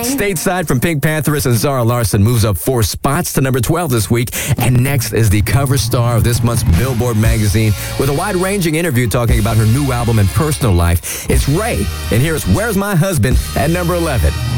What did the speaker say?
Stateside from Pink Pantheress and Zara Larsson moves up 4 spots to number 12 this week. And next is the cover star of this month's Billboard magazine with a wide-ranging interview talking about her new album and personal life. It's Ray, and here's Where's My Husband at number 11.